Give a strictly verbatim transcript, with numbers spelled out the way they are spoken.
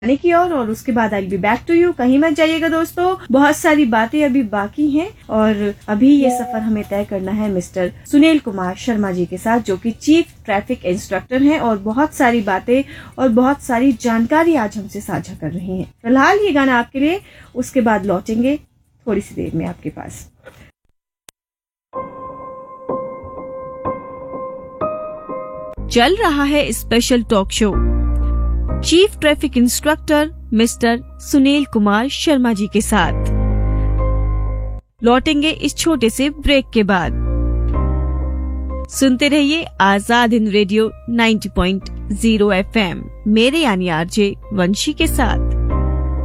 आने की ओर और उसके बाद आई बी बैक टू यू। कहीं मत जाइएगा दोस्तों, बहुत सारी बातें अभी बाकी हैं और अभी ये सफर हमें तय करना है मिस्टर सुनील कुमार शर्मा जी के साथ, जो कि चीफ ट्रैफिक इंस्ट्रक्टर हैं और बहुत सारी बातें और बहुत सारी जानकारी आज हमसे साझा कर रही हैं। फिलहाल ये गाना आपके लिए, उसके बाद लौटेंगे थोड़ी सी देर में आपके पास। चल रहा है special talk show chief traffic instructor mister Sunil Kumar Sharma ji के साथ। लौटेंगे इस छोटे से ब्रेक के बाद। सुनते रहिए आजाद हिंद रेडियो नब्बे पॉइंट शून्य एफ एम, मेरे यानी आरजे वंशी के साथ।